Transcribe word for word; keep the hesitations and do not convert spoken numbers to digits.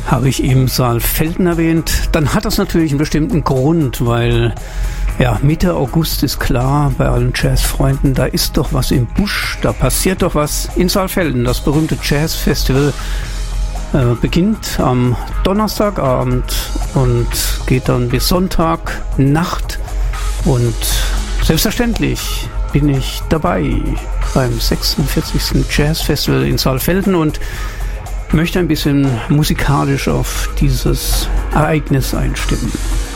Habe ich eben Saalfelden erwähnt, dann hat das natürlich einen bestimmten Grund, weil ja, Mitte August ist klar, bei allen Jazzfreunden, da ist doch was im Busch, da passiert doch was in Saalfelden. Das berühmte Jazzfestival äh, beginnt am Donnerstagabend und geht dann bis Sonntagnacht. Und selbstverständlich bin ich dabei beim sechsundvierzigsten Jazzfestival in Saalfelden und möchte ein bisschen musikalisch auf dieses Ereignis einstimmen.